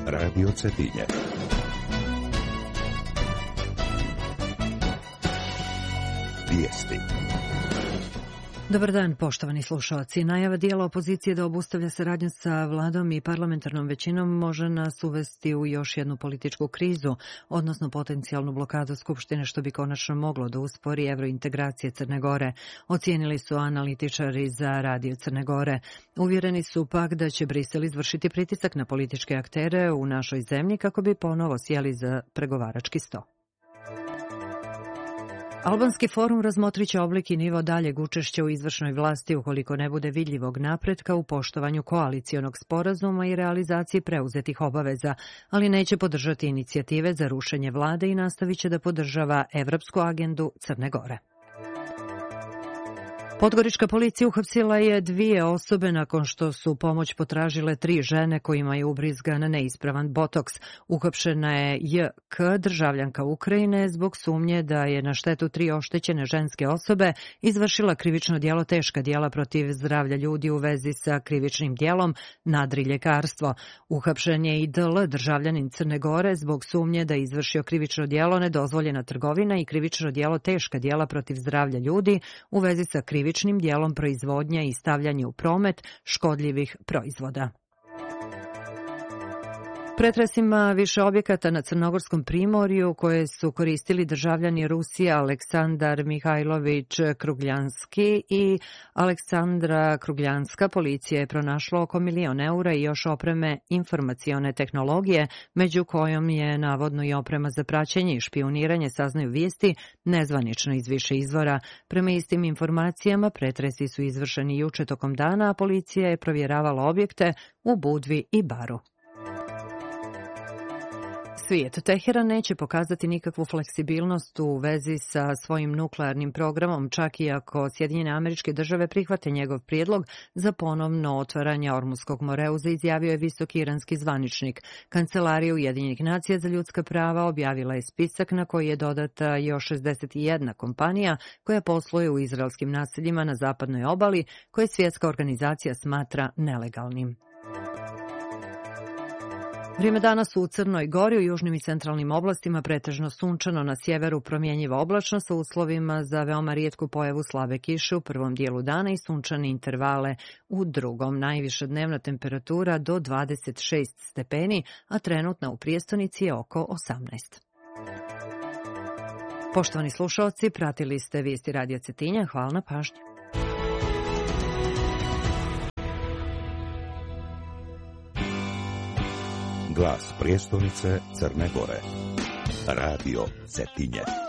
Radio Cetinje. Vijesti. Dobar dan, poštovani slušalci. Najava dijela opozicije da obustavlja saradnju sa vladom i parlamentarnom većinom može nas uvesti u još jednu političku krizu, odnosno potencijalnu blokadu Skupštine, što bi konačno moglo da uspori evrointegracije Crne Gore, ocijenili su analitičari za Radio Crne Gore. Uvjereni su pak da će Brisel izvršiti pritisak na političke aktere u našoj zemlji kako bi ponovo sjeli za pregovarački sto. Albanski forum razmotrit će oblik i nivo daljeg učešća u izvršnoj vlasti ukoliko ne bude vidljivog napretka u poštovanju koalicionog sporazuma i realizaciji preuzetih obaveza, ali neće podržati inicijative za rušenje vlade i nastavit će da podržava evropsku agendu Crne Gore. Podgorička policija uhapsila je 2 osobe nakon što su pomoć potražile 3 žene kojima je ubrizgan neispravan botoks. Uhapšena je J.K., državljanka Ukrajine, zbog sumnje da je na štetu 3 oštećene ženske osobe izvršila krivično djelo teška djela protiv zdravlja ljudi u vezi sa krivičnim djelom nadriljekarstvo. Uhapšen je i D.L., državljanin Crne Gore, zbog sumnje da je izvršio krivično djelo nedozvoljena trgovina i krivično djelo teška djela protiv zdravlja ljudi u vezi sa krivičnim djelom proizvodnja i stavljanje u promet škodljivih proizvoda. Pretresima više objekata na Crnogorskom primorju koje su koristili državljani Rusije Aleksandar Mihajlović Krugljanski i Aleksandra Krugljanska policija je pronašla oko 1 milion eura i još opreme informacione tehnologije, među kojom je navodno i oprema za praćenje i špijuniranje, saznaju vijesti nezvanično iz više izvora. Prema istim informacijama pretresi su izvršeni juče tokom dana, a policija je provjeravala objekte u Budvi i Baru. Svijet. Teheran neće pokazati nikakvu fleksibilnost u vezi sa svojim nuklearnim programom, čak i ako Sjedinjene Američke Države prihvate njegov prijedlog za ponovno otvaranje Ormuskog moreuza, izjavio je visoki iranski zvaničnik. Kancelarija Ujedinjenih nacija za ljudska prava objavila je spisak na koji je dodata još 61 kompanija koja posluje u izraelskim naseljima na zapadnoj obali, koje Svjetska organizacija smatra nelegalnim. Vrijeme danas u Crnoj Gori, u južnim i centralnim oblastima pretežno sunčano, na sjeveru promjenjiva oblačnost sa uslovima za veoma rijetku pojavu slabe kiše u prvom dijelu dana i sunčane intervale u drugom. Najviša dnevna temperatura do 26 stepeni, a trenutna u prijestonici je oko 18. Poštovani slušalci, pratili ste vijesti Radija Cetinja. Hvala na pažnji. Glas prijestolnice Crne Gore. Radio Cetinje.